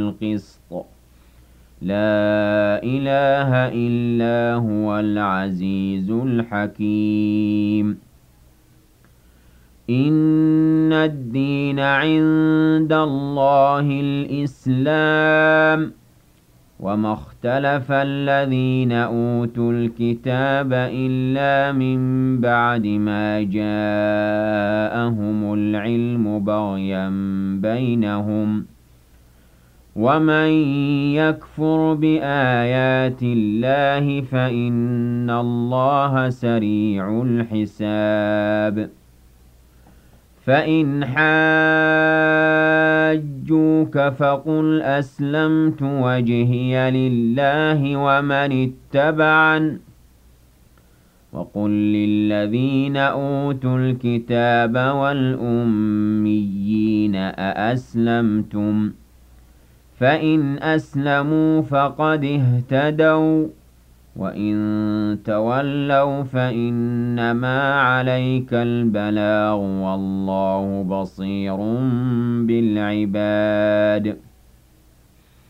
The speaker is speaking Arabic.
بالقسط لا إله إلا هو العزيز الحكيم إن الدين عند الله الإسلام وما اختلف الذين أوتوا الكتاب إلا من بعد ما جاءهم العلم بغيا بينهم ومن يكفر بآيات الله فإن الله سريع الحساب فإن حاجوك فقل أسلمت وجهي لله ومن اتبعن وقل للذين أوتوا الكتاب والأميين أأسلمتم فإن أسلموا فقد اهتدوا وإن تولوا فإنما عليك البلاغ والله بصير بالعباد